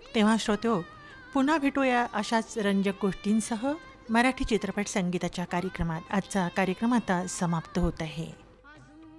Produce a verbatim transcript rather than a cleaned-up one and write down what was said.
तेव्हा श्रोतो, पुन्हा भेटूया अशाच रंजक गोष्टींसह मराठी चित्रपट संगीताच्या कार्यक्रमात. आजचा कार्यक्रम आता समाप्त होत आहे.